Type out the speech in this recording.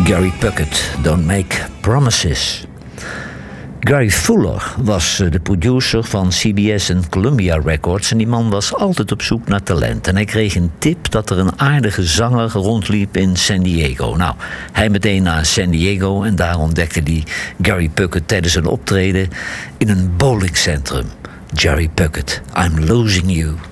Gary Puckett, Don't Make Promises. Gary Fuller was de producer van CBS en Columbia Records en die man was altijd op zoek naar talent. En hij kreeg een tip dat er een aardige zanger rondliep in San Diego. Nou, hij meteen naar San Diego en daar ontdekte hij Gary Puckett tijdens een optreden in een bowlingcentrum. Gary Puckett, I'm Losing You.